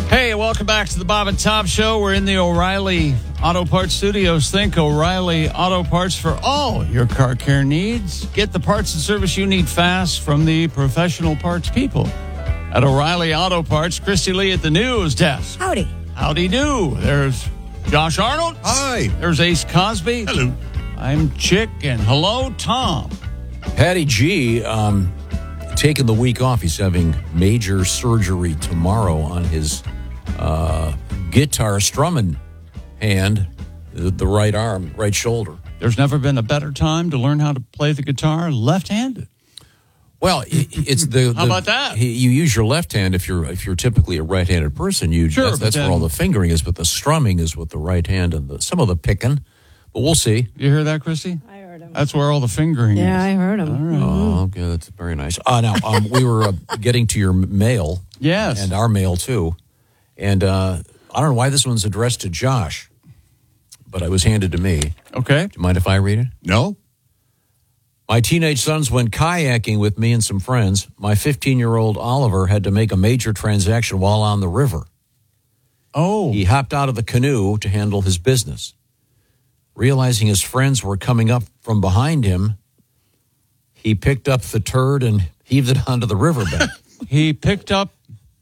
Hey, welcome back to the Bob and Tom Show. We're in the O'Reilly Auto Parts Studios. Think O'Reilly Auto Parts for all your car care needs. Get the parts and service you need fast from the professional parts people at O'Reilly Auto Parts. Christy Lee at the news desk. Howdy. Howdy do. There's Josh Arnold. Hi. There's Ace Cosby. Hello. I'm Chick, and hello, Tom. Patty G, taking the week off. He's having major surgery tomorrow on his guitar strumming hand, the right arm, right shoulder. There's never been a better time to learn how to play the guitar left-handed. Well, it's the How about that? You use your left hand if you're typically a right-handed person. Sure, that's where all the fingering is, but the strumming is with the right hand and some of the picking. But we'll see. You hear that, Christy? I heard him. That's where all the fingering is. Yeah, I heard him. All right. Oh, okay, that's very nice. Now we were getting to your mail. Yes. And our mail too, and I don't know why this one's addressed to Josh, but it was handed to me. Okay. Do you mind if I read it? No? My teenage sons went kayaking with me and some friends. My 15-year-old Oliver had to make a major transaction while on the river. Oh. He hopped out of the canoe to handle his business. Realizing his friends were coming up from behind him, he picked up the turd and heaved it onto the riverbed. He picked up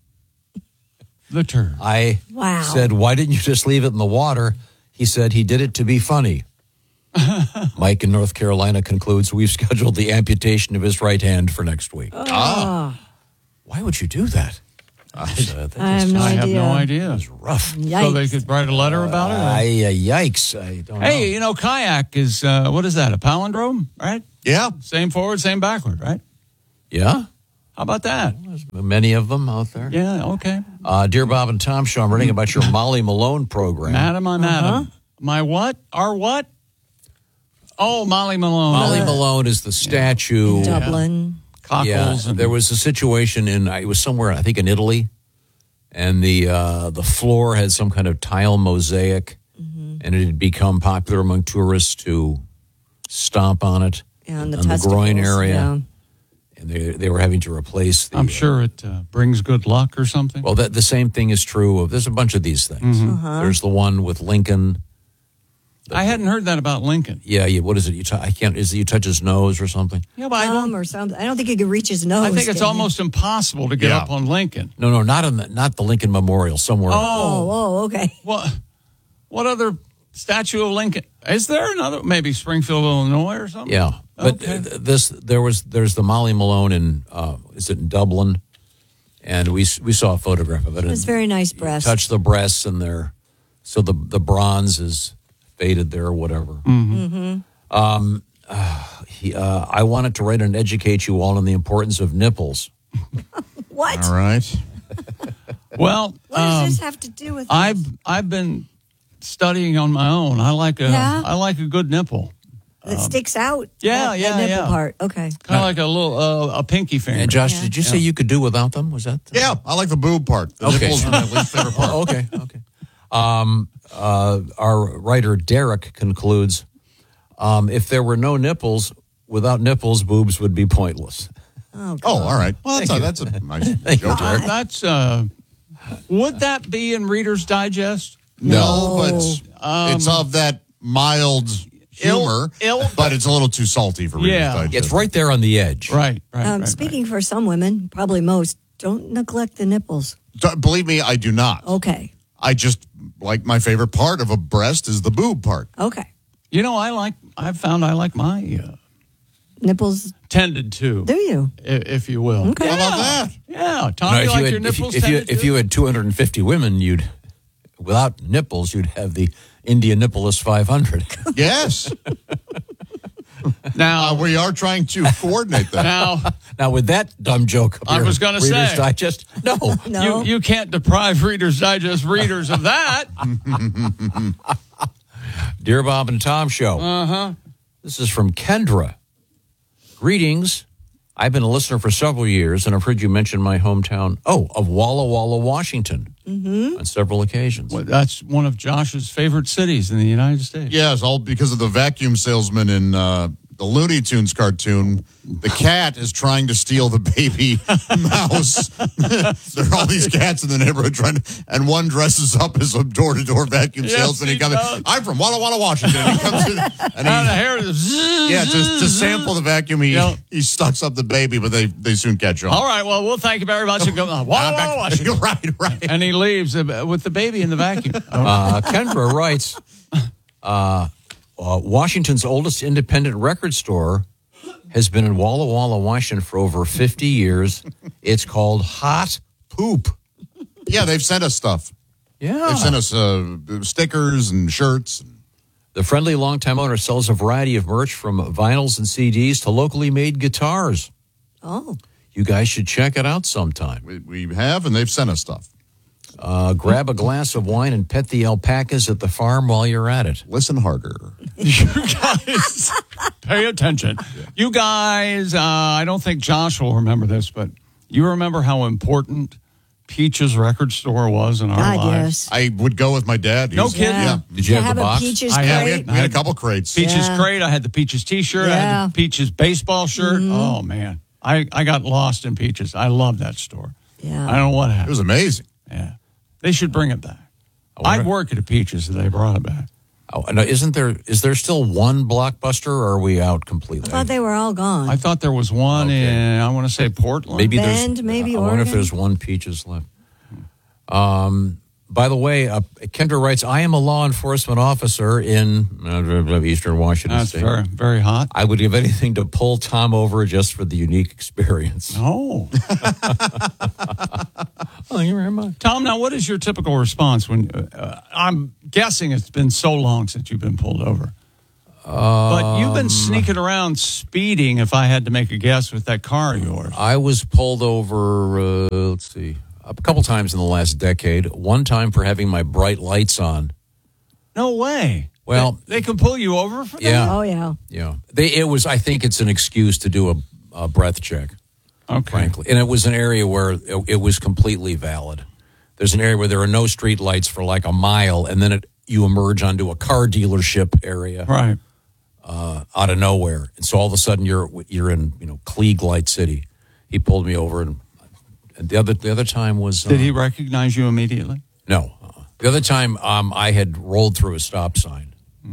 the turd. I Wow. said, why didn't you just leave it in the water? He said he did it to be funny. Mike in North Carolina concludes we've scheduled the amputation of his right hand for next week. Why would you do that? I have no I have idea. no idea. It's rough. Yikes. So they could write a letter about it? Yikes. I don't know. Hey, you know, kayak is, what is that, a palindrome, right? Yeah. Same forward, same backward, right? Yeah? How about that? There's many of them out there. Yeah, okay. Dear Bob and Tom Show, I'm reading about your Molly Malone program. Madam, My what? Our what? Oh, Molly Malone. Molly Malone is the statue. Dublin. Cockles. Yeah, and there was a situation it was somewhere, I think in Italy, and the floor had some kind of tile mosaic, and it had become popular among tourists to stomp on it Yeah, on the the testicles, groin area, yeah. and they were having to replace the... I'm sure it brings good luck or something. Well, the same thing is true of... There's a bunch of these things. There's the one with Lincoln. I hadn't heard that about Lincoln. Yeah, what is it? You touch his nose or something? Yeah, but I don't. Or something. I don't think he could reach his nose. I think it's can you? almost impossible to get Yeah. up on Lincoln. No, not the Lincoln Memorial, somewhere. Oh, okay. What other statue of Lincoln? Is there another? Maybe Springfield, Illinois or something? Yeah, but Okay. there's the Molly Malone in is it in Dublin, and we saw a photograph of it. It's very nice breast. Touch the breasts and so the bronze is faded there or whatever. I wanted to write and educate you all on the importance of nipples. What? All right. Well, What does this have to do with I've been studying on my own. I like a good nipple. That sticks out? Yeah, that yeah, nipple yeah. part. Okay. Kind of like a little a pinky finger. And Josh, Yeah. did you say you could do without them? Was that? Yeah, I like the boob part. The Okay. nipples are my least favorite part. Oh, okay. Our writer Derek concludes, if there were no nipples, without nipples, boobs would be pointless. Oh, God. Oh, all right. Well, that's a nice joke, Derek. That's would that be in Reader's Digest? No, but it's of that mild humor, but it's a little too salty for Reader's Yeah. Digest. It's right there on the edge. Right. Speaking for some women, probably most, don't neglect the nipples. Believe me, I do not. Okay. I just like my favorite part of a breast is the boob part. Okay. You know, I've found I like my Nipples, tended to, do you? if you will. Okay. How about that? Yeah, Tom, No, you like your nipples tended if to? you had 250 women, without nipples, you'd have the Indianapolis 500. Yes. Now, We are trying to coordinate that. Now, with that dumb joke, up I here, was gonna Reader's say. Digest. No, No. you can't deprive Reader's Digest readers of that. Dear Bob and Tom Show. This is from Kendra. Greetings. I've been a listener for several years, and I've heard you mention my hometown, of Walla Walla, Washington, on several occasions. Well, that's one of Josh's favorite cities in the United States. Yes, all because of the vacuum salesman in the Looney Tunes cartoon, the cat is trying to steal the baby mouse. There are all these cats in the neighborhood and one dresses up as a door-to-door vacuum salesman. He comes in, I'm from Walla Walla, Washington. He comes in and to sample the vacuum, he stucks up the baby, but they soon catch on. All right, well, we'll thank you very much. And go, Walla Walla, Washington. Right. And he leaves with the baby in the vacuum. Kendra writes, Washington's oldest independent record store has been in Walla Walla, Washington for over 50 years. It's called Hot Poop. Yeah, they've sent us stuff. Yeah. They've sent us stickers and shirts. The friendly longtime owner sells a variety of merch from vinyls and CDs to locally made guitars. Oh. You guys should check it out sometime. We have, and they've sent us stuff. Grab a glass of wine and pet the alpacas at the farm while you're at it. Listen harder. You guys, pay attention. Yeah. You guys, I don't think Josh will remember this, but you remember how important Peach's record store was in our lives? Yes. I would go with my dad. No kidding. Yeah. Did you have the box? Peaches I crate? We had a couple crates. Peach's crate. I had the Peach's T-shirt. I had the Peach's baseball shirt. Mm-hmm. Oh, man. I got lost in Peach's. I love that store. Yeah. I don't know what happened. It was amazing. Yeah. They should bring it back. I'd work at a Peach's if they brought it back. Oh, no, is there still one Blockbuster, or are we out completely? I thought they were all gone. I thought there was one in, I want to say Portland. Maybe Bend, maybe I wonder if Oregon? there's one Peaches left. By the way, Kendra writes, I am a law enforcement officer in Eastern Washington That's State. very, very hot. I would give anything to pull Tom over just for the unique experience. Oh. Thank you very much. Tom, now what is your typical response when I'm guessing it's been so long since you've been pulled over? But you've been sneaking around speeding, if I had to make a guess, with that car of yours. I was pulled over, let's see, a couple times in the last decade. One time for having my bright lights on. No way. Well, they can pull you over for that? Yeah. Oh, yeah. Yeah. I think it's an excuse to do a breath check. Okay. Frankly. And it was an area where it was completely valid. There's an area where there are no street lights for like a mile, and then you emerge onto a car dealership area. Right. Out of nowhere. And so all of a sudden you're in, Klieg Light City. He pulled me over, and the other time was... Did he recognize you immediately? No. The other time I had rolled through a stop sign.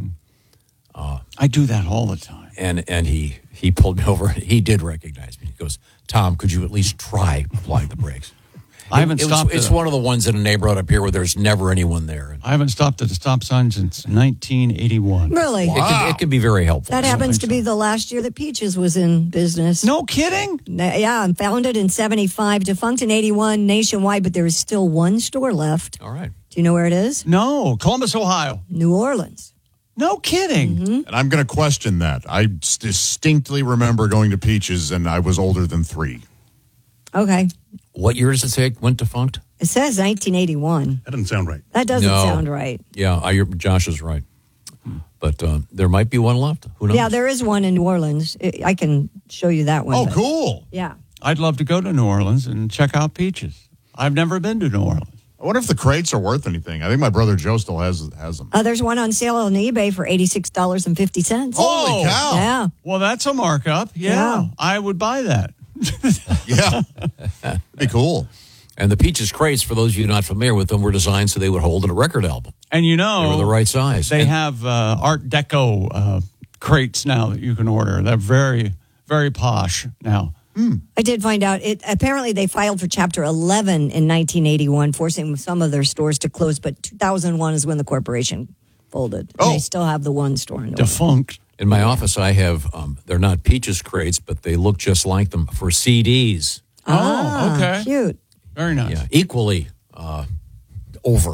I do that all the time. And he pulled me over. He did recognize me. He goes, Tom, could you at least try applying the brakes? I haven't stopped. It's one of the ones in a neighborhood up here where there's never anyone there. I haven't stopped at a stop sign since 1981. Really? Wow. It can be very helpful. That happens to be the last year that Peaches was in business. No kidding? Yeah, founded in 75, defunct in 81 nationwide, but there is still one store left. All right. Do you know where it is? No, Columbus, Ohio. New Orleans. No kidding. Mm-hmm. And I'm going to question that. I distinctly remember going to Peaches, and I was older than 3. Okay. What year does it say it went defunct? It says 1981. That doesn't sound right. That doesn't sound right. Yeah, Josh is right. But there might be one left. Who knows? Yeah, there is one in New Orleans. I can show you that one. Oh, cool. Yeah. I'd love to go to New Orleans and check out Peaches. I've never been to New Orleans. I wonder if the crates are worth anything. I think my brother Joe still has them. There's one on sale on eBay for $86.50. Holy cow. Yeah. Well, that's a markup. Yeah. I would buy that. Yeah. It'd be cool. And the Peaches crates, for those of you not familiar with them, were designed so they would hold in a record album. And They were the right size. They have Art Deco crates now that you can order. They're very, very posh now. I did find out apparently they filed for Chapter 11 in 1981, forcing some of their stores to close. But 2001 is when the corporation folded. Oh. They still have the one store in New Orleans. Defunct. In my office, I have, they're not Peaches crates, but they look just like them for CDs. Oh, okay. Cute. Very nice. Yeah, equally over.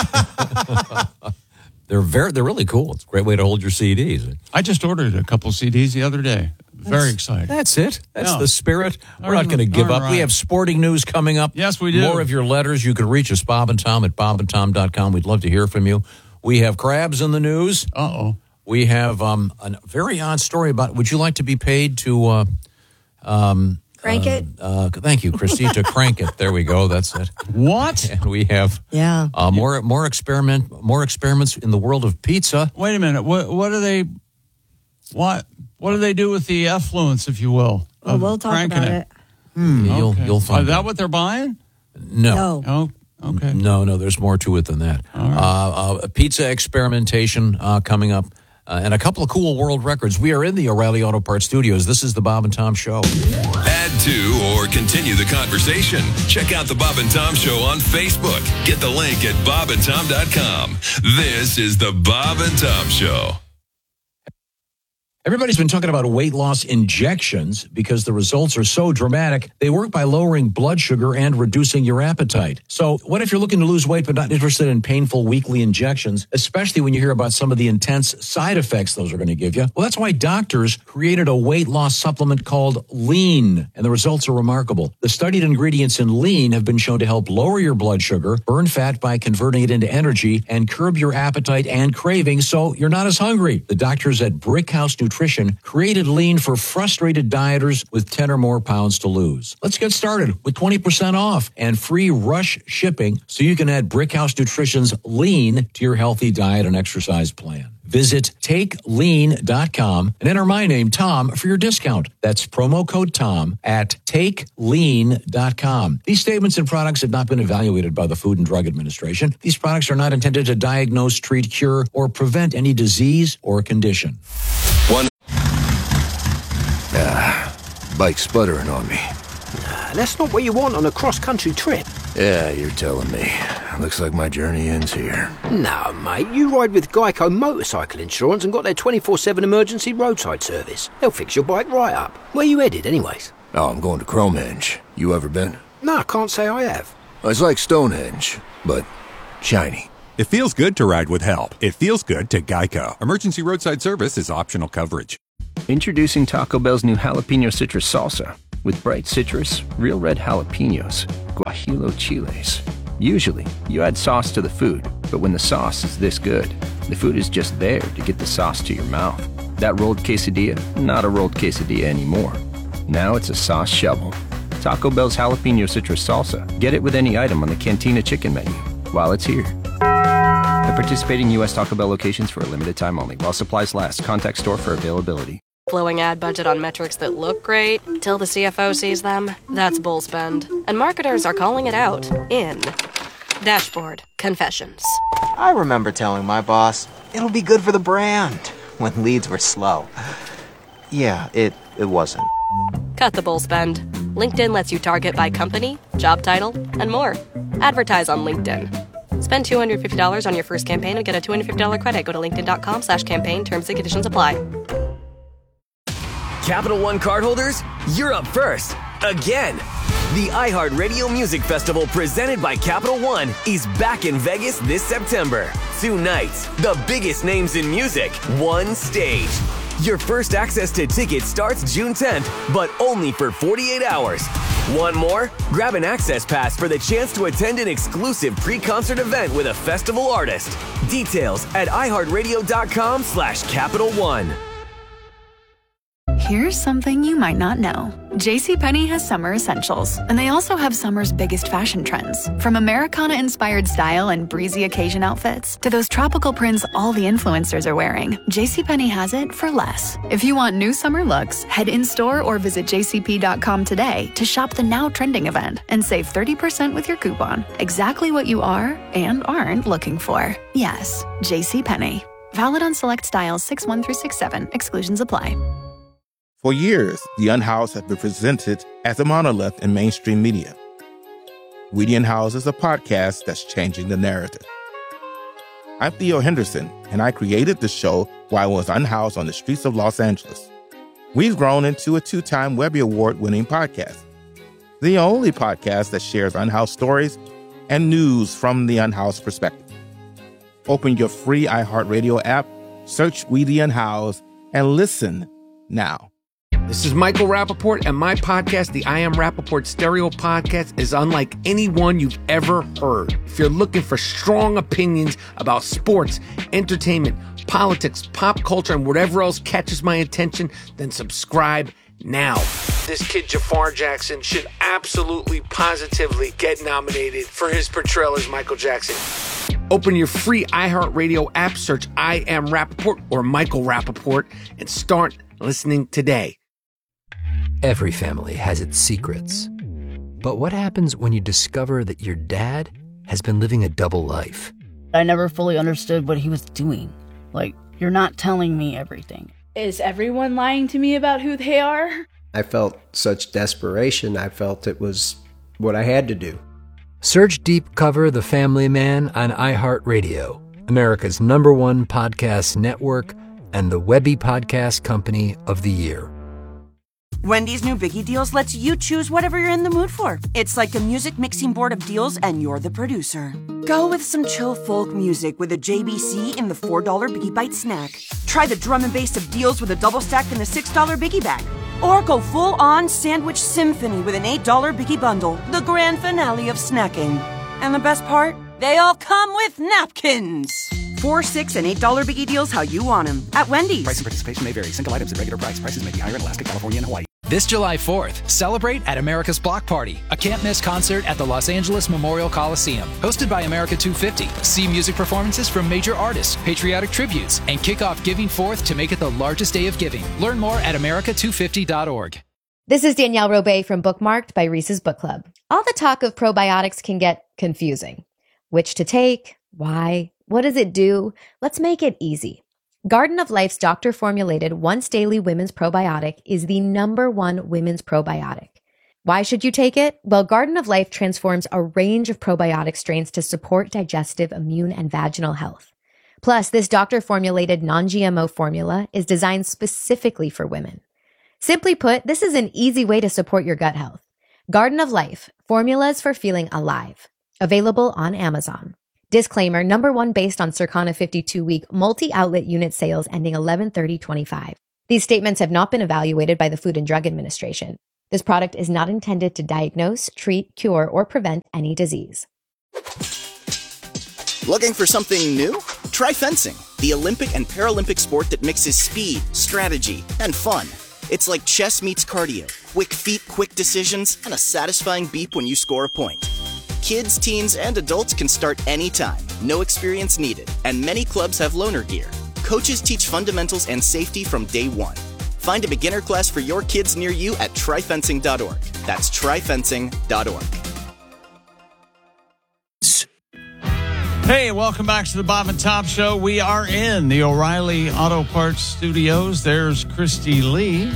They're really cool. It's a great way to hold your CDs. I just ordered a couple CDs the other day. Very excited. That's it. That's Yeah. the spirit. We're not going to give up. All We right. have sporting news coming up. Yes, we do. More of your letters. You can reach us, Bob and Tom, at bobandtom.com. We'd love to hear from you. We have crabs in the news. Uh-oh. We have a very odd story about, would you like to be paid to... Crank it? Thank you, Christy, to crank it. There we go. That's it. What? And we have more experiments in the world of pizza. Wait a minute. What are they... What? What do they do with the effluence, if you will? Well, we'll talk about it. You'll find Is that what they're buying? No. Oh, okay. No, there's more to it than that. Pizza experimentation coming up, and a couple of cool world records. We are in the O'Reilly Auto Parts studios. This is the Bob and Tom Show. Add to or continue the conversation. Check out the Bob and Tom Show on Facebook. Get the link at bobandtom.com. This is the Bob and Tom Show. Everybody's been talking about weight loss injections because the results are so dramatic. They work by lowering blood sugar and reducing your appetite. So what if you're looking to lose weight but not interested in painful weekly injections, especially when you hear about some of the intense side effects those are going to give you? Well, that's why doctors created a weight loss supplement called Lean, and the results are remarkable. The studied ingredients in Lean have been shown to help lower your blood sugar, burn fat by converting it into energy, and curb your appetite and cravings so you're not as hungry. The doctors at Brickhouse Nutrition created Lean for frustrated dieters with 10 or more pounds to lose. Let's get started with 20% off and free rush shipping so you can add Brickhouse Nutrition's Lean to your healthy diet and exercise plan. Visit TakeLean.com and enter my name, Tom, for your discount. That's promo code Tom at TakeLean.com. These statements and products have not been evaluated by the Food and Drug Administration. These products are not intended to diagnose, treat, cure, or prevent any disease or condition. Bike's sputtering on me. That's not what you want on a cross-country trip. Yeah, you're telling me. Looks like my journey ends here. No, mate, you ride with Geico Motorcycle Insurance and got their 24/7 emergency roadside service. They'll fix your bike right up. Where you headed, anyways? Oh, I'm going to Cromehenge. You ever been? No, I can't say I have. It's like Stonehenge, but shiny. It feels good to ride with help. It feels good to Geico. Emergency roadside service is optional coverage. Introducing Taco Bell's new Jalapeno Citrus Salsa. With bright citrus, real red jalapenos, guajillo chiles. Usually, you add sauce to the food, but when the sauce is this good, the food is just there to get the sauce to your mouth. That rolled quesadilla, not a rolled quesadilla anymore. Now it's a sauce shovel. Taco Bell's Jalapeno Citrus Salsa. Get it with any item on the Cantina Chicken menu while it's here. At participating U.S. Taco Bell locations for a limited time only. While supplies last, contact store for availability. Blowing ad budget on metrics that look great till the CFO sees them. That's bull spend. And marketers are calling it out in Dashboard Confessions. I remember telling my boss, it'll be good for the brand, when leads were slow. Yeah, it wasn't. Cut the bull spend. LinkedIn lets you target by company, job title, and more. Advertise on LinkedIn. Spend $250 on your first campaign and get a $250 credit. Go to linkedin.com/campaign. Terms and conditions apply. Capital One cardholders, you're up first. Again. The iHeartRadio Music Festival presented by Capital One is back in Vegas this September. 2 nights, the biggest names in music, one stage. Your first access to tickets starts June 10th, but only for 48 hours. Want more? Grab an access pass for the chance to attend an exclusive pre-concert event with a festival artist. Details at iHeartRadio.com/Capital One. Here's something you might not know. JCPenney has summer essentials, and they also have summer's biggest fashion trends. From Americana-inspired style and breezy occasion outfits to those tropical prints all the influencers are wearing, JCPenney has it for less. If you want new summer looks, head in-store or visit jcp.com today to shop the now trending event and save 30% with your coupon. Exactly what you are and aren't looking for. Yes, JCPenney. Valid on select styles 6-1 through 6-7. Exclusions apply. For years, The Unhoused has been presented as a monolith in mainstream media. We The Unhoused is a podcast that's changing the narrative. I'm Theo Henderson, and I created the show while I was unhoused on the streets of Los Angeles. We've grown into a 2-time Webby Award-winning podcast, the only podcast that shares unhoused stories and news from the unhoused perspective. Open your free iHeartRadio app, search We The Unhoused, and listen now. This is Michael Rappaport, and my podcast, the I Am Rappaport Stereo Podcast, is unlike any one you've ever heard. If you're looking for strong opinions about sports, entertainment, politics, pop culture, and whatever else catches my attention, then subscribe now. This kid, Jafar Jackson, should absolutely, positively get nominated for his portrayal as Michael Jackson. Open your free iHeartRadio app, search I Am Rappaport or Michael Rappaport, and start listening today. Every family has its secrets. But what happens when you discover that your dad has been living a double life? I never fully understood what he was doing. Like, you're not telling me everything. Is everyone lying to me about who they are? I felt such desperation. I felt it was what I had to do. Search Deep Cover The Family Man on iHeartRadio, America's #1 podcast network and the Webby Podcast Company of the Year. Wendy's new Biggie Deals lets you choose whatever you're in the mood for. It's like a music mixing board of deals, and you're the producer. Go with some chill folk music with a JBC in the $4 Biggie Bite snack. Try the drum and bass of deals with a double stack in the $6 Biggie Bag. Or go full-on sandwich symphony with an $8 Biggie Bundle, the grand finale of snacking. And the best part? They all come with napkins. $4, $6, and $8 Biggie Deals how you want them at Wendy's. Price and participation may vary. Single items at regular price. Prices may be higher in Alaska, California, and Hawaii. This July 4th, celebrate at America's Block Party, a can't-miss concert at the Los Angeles Memorial Coliseum. Hosted by America 250. See music performances from major artists, patriotic tributes, and kick off Giving Forth to make it the largest day of giving. Learn more at america250.org. This is Danielle Robay from Bookmarked by Reese's Book Club. All the talk of probiotics can get confusing. Which to take? Why? What does it do? Let's make it easy. Garden of Life's doctor-formulated once-daily women's probiotic is the #1 women's probiotic. Why should you take it? Well, Garden of Life transforms a range of probiotic strains to support digestive, immune, and vaginal health. Plus, this doctor-formulated non-GMO formula is designed specifically for women. Simply put, this is an easy way to support your gut health. Garden of Life, formulas for feeling alive. Available on Amazon. Disclaimer, #1 based on Circana 52-week multi-outlet unit sales ending 11/30/25. These statements have not been evaluated by the Food and Drug Administration. This product is not intended to diagnose, treat, cure, or prevent any disease. Looking for something new? Try fencing, the Olympic and Paralympic sport that mixes speed, strategy, and fun. It's like chess meets cardio, quick feet, quick decisions, and a satisfying beep when you score a point. Kids, teens, and adults can start anytime. No experience needed. And many clubs have loaner gear. Coaches teach fundamentals and safety from day one. Find a beginner class for your kids near you at tryfencing.org. That's tryfencing.org. Hey, welcome back to the Bob and Tom Show. We are in the O'Reilly Auto Parts Studios. There's Christy Lee.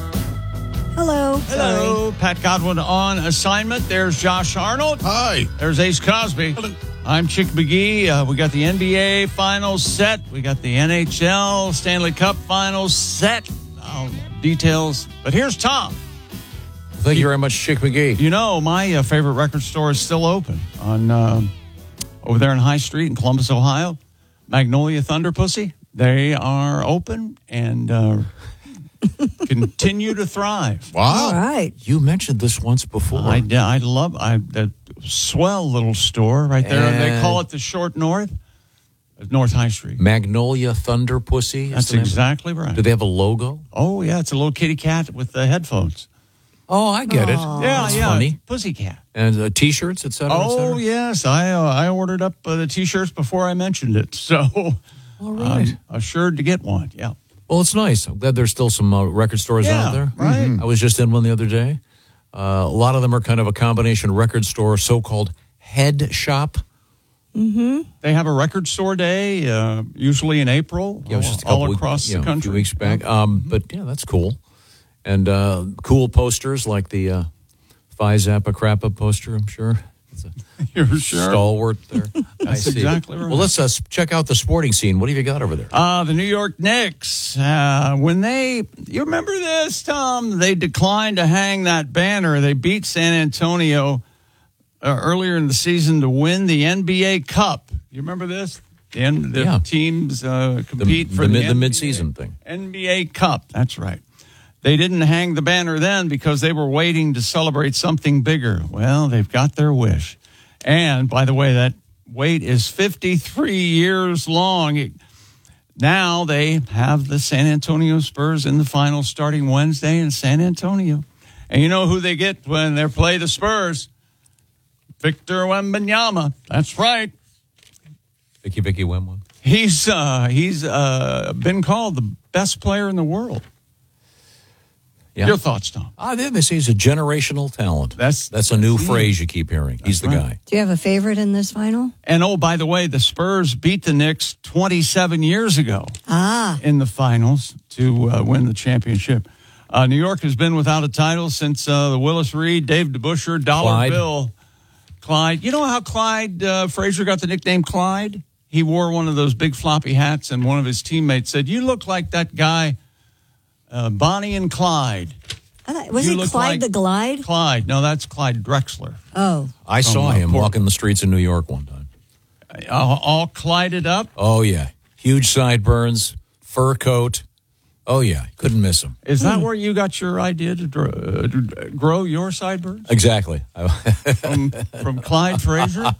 Hello. Hello. Sorry. Pat Godwin on assignment. There's Josh Arnold. Hi. There's Ace Cosby. Hello. I'm Chick McGee. We got the NBA finals set. We got the NHL Stanley Cup finals set. Details. But here's Tom. Thank you very much, Chick McGee. You know, my favorite record store is still open on over there in High Street in Columbus, Ohio. Magnolia Thunder Pussy. They are open and continue to thrive. Wow. All right. You mentioned this once before. I love that swell little store right there. And they call it the Short North. North High Street. Magnolia Thunder Pussy. That's exactly right. Do they have a logo? Oh, yeah. It's a little kitty cat with the headphones. Oh, I get it. Yeah, That's yeah. funny. Pussycat. And T-shirts, et cetera, et Oh, cetera? yes. I ordered up the T-shirts before I mentioned it. So all right. I'm assured to get one. Yeah. Well, it's nice. I'm glad there's still some record stores out there. Right. I was just in one the other day. A lot of them are kind of a combination record store, so-called head shop. Mm-hmm. They have a record store day, usually in April, Yeah, it was just all across the a country. few weeks back. But, yeah, that's cool. And cool posters like the Phi Zappa Crappa poster, I'm sure. You're sure? Stalwart there. That's I see. exactly right. Well, let's check out the sporting scene. What have you got over there? The New York Knicks, you remember this, Tom? They declined to hang that banner. They beat San Antonio earlier in the season to win the NBA Cup. You remember this? The teams compete for the mid-season thing. NBA Cup, that's right. They didn't hang the banner then because they were waiting to celebrate something bigger. Well, they've got their wish. And, by the way, that wait is 53 years long. Now they have the San Antonio Spurs in the finals starting Wednesday in San Antonio. And you know who they get when they play the Spurs? Victor Wembanyama. That's right. Vicky Wembanyama. He's been called the best player in the world. Yeah. Your thoughts, Tom? They say he's a generational talent. That's a new phrase you keep hearing. He's the guy. Do you have a favorite in this final? And by the way, the Spurs beat the Knicks 27 years ago in the finals to win the championship. New York has been without a title since the Willis Reed, Dave DeBusschere, Dollar Bill, Clyde. You know how Clyde Frazier got the nickname Clyde? He wore one of those big floppy hats, and one of his teammates said, "You look like that guy, Bonnie and Clyde." Was it Clyde the Glide? Clyde. No, that's Clyde Drexler. Oh. I saw him walking the streets in New York one time. All Clyded up? Oh, yeah. Huge sideburns, fur coat. Oh, yeah. Couldn't miss him. Is that where you got your idea to grow your sideburns? Exactly. From Clyde Frazier?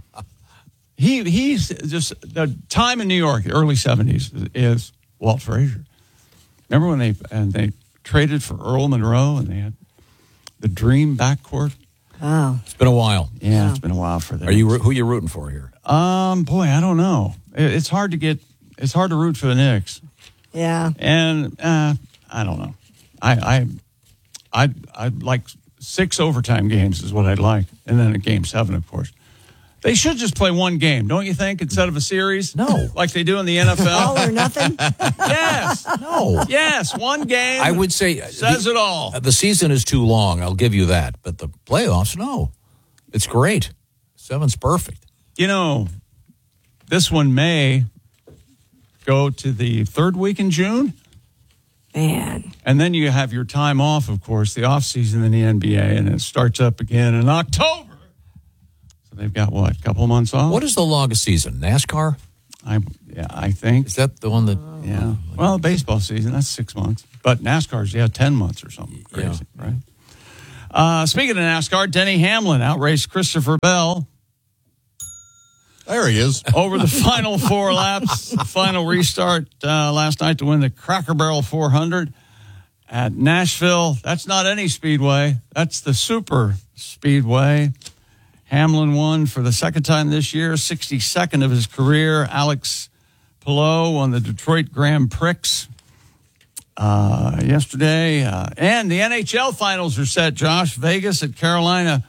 He's just, the time in New York, the early 70s, is Walt Frazier. Remember when they traded for Earl Monroe and they had the dream backcourt? Oh. It's been a while. Yeah, it's been a while for them. Who are you rooting for here? Boy, I don't know. It's hard to root for the Knicks. Yeah. And I don't know. I'd like 6 overtime games is what I'd like. And then a game 7, of course. They should just play one game, don't you think, instead of a series? No. Like they do in the NFL? All or nothing? Yes. No. Yes, one game. I would say says it all. The season is too long. I'll give you that. But the playoffs, no. It's great. 7's perfect. You know, this one may go to the 3rd week in June. Man. And then you have your time off, of course, the off season in the NBA, and it starts up again in October. So they've got, a couple of months off? What is the longest season? NASCAR? I think. Is that the one that... Yeah. Well, baseball season, that's 6 months. But NASCAR's, 10 months or something crazy, right? Speaking of NASCAR, Denny Hamlin outraced Christopher Bell. There he is. Over the final 4 laps, final restart last night to win the Cracker Barrel 400 at Nashville. That's not any speedway. That's the super speedway. Hamlin won for the 2nd time this year, 62nd of his career. Alex Palou won the Detroit Grand Prix yesterday. And the NHL finals are set, Josh. Vegas at Carolina.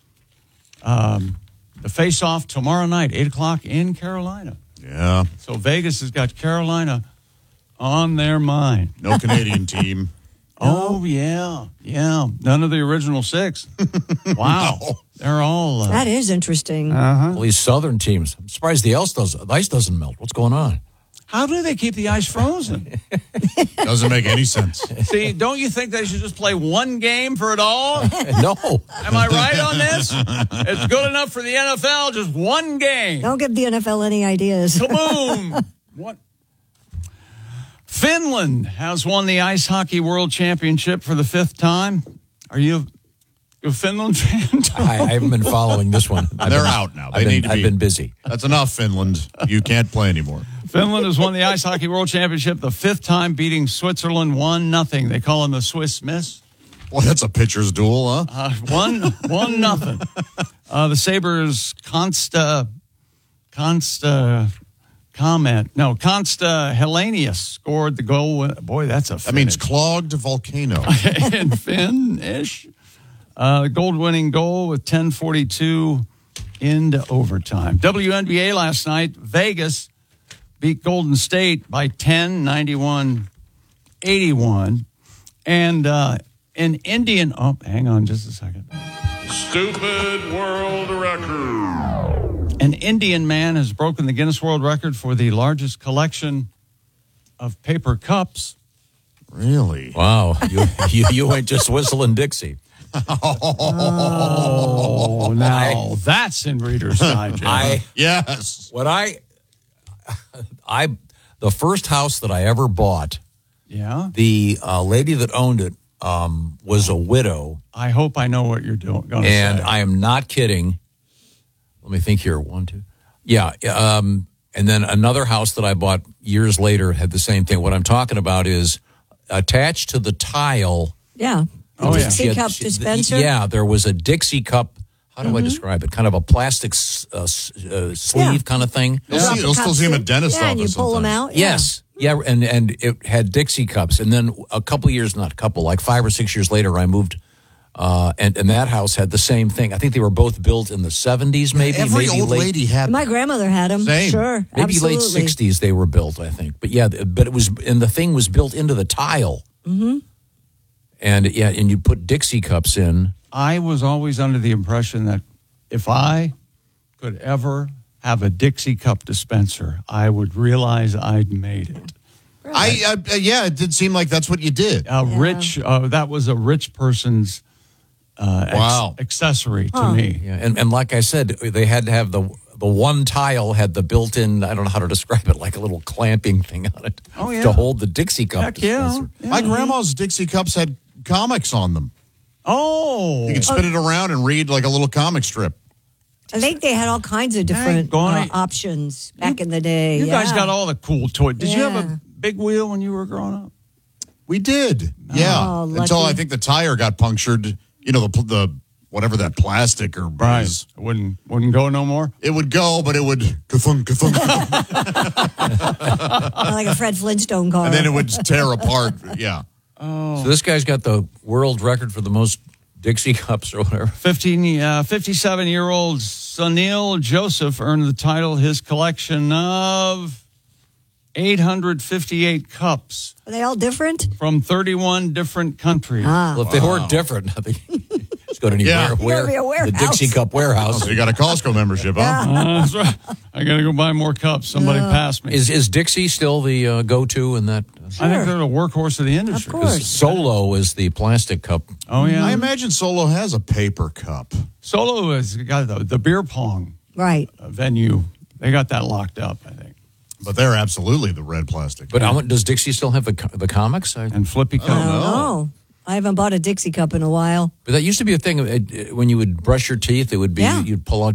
The face-off tomorrow night, 8 o'clock in Carolina. Yeah. So Vegas has got Carolina on their mind. No Canadian team. Oh, yeah. None of the original 6. Wow. No. They're all... that is interesting. Well, these southern teams. I'm surprised the ice doesn't melt. What's going on? How do they keep the ice frozen? Doesn't make any sense. See, don't you think they should just play one game for it all? No. Am I right on this? It's good enough for the NFL, just one game. Don't give the NFL any ideas. Kaboom! What? Finland has won the Ice Hockey World Championship for the 5th time. Are you a Finland fan? I haven't been following this one. They're out now. I've been busy. That's enough, Finland. You can't play anymore. Finland has won the Ice Hockey World Championship the 5th time, beating Switzerland 1-0. They call them the Swiss Miss. Well, that's a pitcher's duel, huh? 1-0. The Sabres' Consta Helenius scored the goal. Boy, that's a finish. That means clogged volcano. In Finnish. Gold-winning goal with 10:42 into overtime. WNBA last night, Vegas beat Golden State by 10, 91-81. And an Indian... Oh, hang on just a second. Stupid world record. An Indian man has broken the Guinness World Record for the largest collection of paper cups. Really? Wow. You ain't just whistling Dixie. Oh, now that's in Reader's Digest. Yes. The first house that I ever bought, the lady that owned it was a widow. I hope I know what you're going to say. And I am not kidding. Let me think here. 1, 2. Yeah. And then another house that I bought years later had the same thing. What I'm talking about is attached to the tile. Yeah. Dixie cup dispenser? Yeah, there was a Dixie cup. How do I describe it? Kind of a plastic sleeve kind of thing. You'll still see them at dentist office. Yeah, and you pull them out. Yes. Yeah, and it had Dixie cups. And then like 5 or 6 years later, I moved, and that house had the same thing. I think they were both built in the 70s, maybe. Every old lady had them. My grandmother had them. Same. Sure, Maybe absolutely. late 60s they were built, I think. But yeah, but it was, and the thing was built into the tile. Mm-hmm. And you put Dixie cups in. I was always under the impression that if I could ever have a Dixie cup dispenser, I would realize I'd made it. It did seem like that's what you did. That was a rich person's accessory to me. Yeah, and like I said, they had to have the one tile had the built-in, I don't know how to describe it, like a little clamping thing on it to hold the Dixie cup dispenser. Yeah. My grandma's Dixie cups had comics on them. Oh. You could spin it around and read like a little comic strip. I think they had all kinds of different options back in the day. You guys got all the cool toys. Did you have a big wheel when you were growing up? We did. Yeah. Until I think the tire got punctured. You know, the whatever that plastic or is. It wouldn't go no more? It would go, but it would ka-thunk. Like a Fred Flintstone car. And then it would tear apart. Yeah. Oh. So this guy's got the world record for the most Dixie cups or whatever. 57-year-old Sunil Joseph earned the title. His collection of 858 cups. Are they all different? From 31 different countries. Well, if they weren't different, just go to any the Dixie Cup warehouse. So you got a Costco membership, huh? That's right. I got to go buy more cups. Somebody passed me. Is Dixie still the go-to in that? I think they're the workhorse of the industry. Of course. Solo is the plastic cup. Oh, yeah. I imagine Solo has a paper cup. Solo has got the beer pong venue. They got that locked up, I think. But they're absolutely the red plastic. But does Dixie still have the comics? And Flippy cup? I don't know. I haven't bought a Dixie cup in a while. But that used to be a thing when you would brush your teeth. It would be you'd pull out